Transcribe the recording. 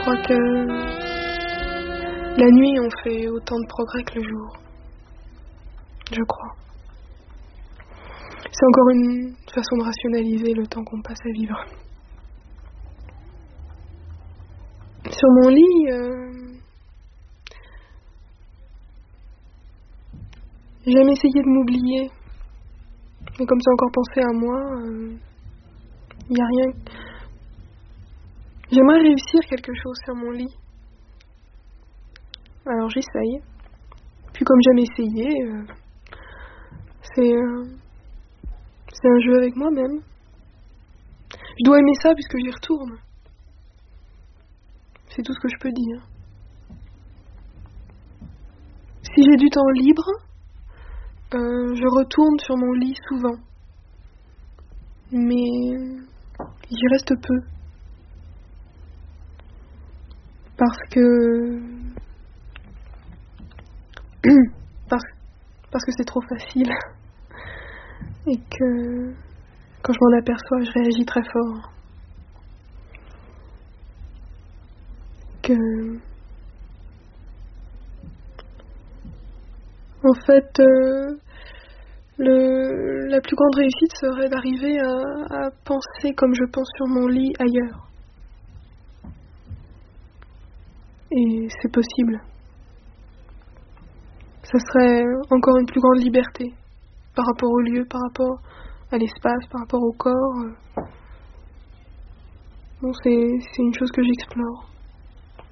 crois que la nuit on fait autant de progrès que le jour. Je crois. C'est encore une façon de rationaliser le temps qu'on passe à vivre. Sur mon lit, j'ai jamais essayé de m'oublier. Et comme j'ai encore pensé à moi, il n'y a rien. J'aimerais réussir quelque chose sur mon lit. Alors j'essaye. Puis comme j'aime essayer, c'est un jeu avec moi-même. Je dois aimer ça puisque j'y retourne. C'est tout ce que je peux dire. Si j'ai du temps libre, je retourne sur mon lit souvent. Mais j'y reste peu. Parce que c'est trop facile. Et que quand je m'en aperçois, je réagis très fort. En fait, la plus grande réussite serait d'arriver à penser comme je pense sur mon lit ailleurs. Et c'est possible. Ça serait encore une plus grande liberté par rapport au lieu, par rapport à l'espace, par rapport au corps. Bon, c'est une chose que j'explore.